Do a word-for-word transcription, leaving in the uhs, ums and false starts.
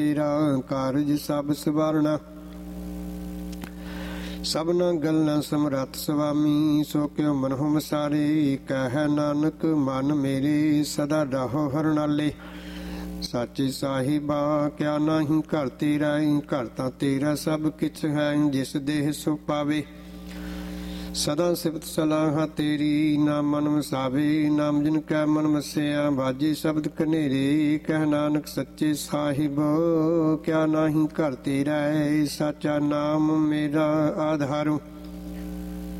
ਤੇਰਾ ਕਾਰਜ ਸਭ ਸਵਾਰਣਾ। ਸਭਨਾ ਗੱਲਾਂ ਸਮਰੱਥ ਸੁਆਮੀ, ਸੋ ਕਿਉ ਮਨਹੁ ਮਸਾਰੇ। ਕਹਿ ਨਾਨਕ ਮਨ ਮੇਰੇ ਸਦਾ ਡਾਹੋ ਹਰਨਾਲੇ। ਸਾਚੇ ਸਾਹਿਬਾ ਕਿਆ ਨਾਹੀਂ ਘਰ ਤੇਰਾ, ਘਰ ਤਾਂ ਤੇਰਾ ਸਭ ਕਿਛ ਹੈ। ਜਿਸ ਦੇਹ ਸੋ ਪਾਵੇ ਸਦਾ ਸਿਫਤ ਸਲਾਹ ਤੇਰੀ। ਨਾਮ ਮਨ ਵਸਾਵੇ ਨਾਮ ਜਿਨ ਕੈ ਮਨ ਵਸਿਆ। ਬਾਜੇ ਸ਼ਬਦ ਕਨੇਰੇ ਕਹਿ ਨਾਨਕ ਸੱਚੇ ਸਾਹਿਬ, ਕਿਆ ਨਾਹੀਂ ਘਰ ਤੇਰਾ। ਸਾਚਾ ਨਾਮ ਮੇਰਾ ਆਧਾਰੂ।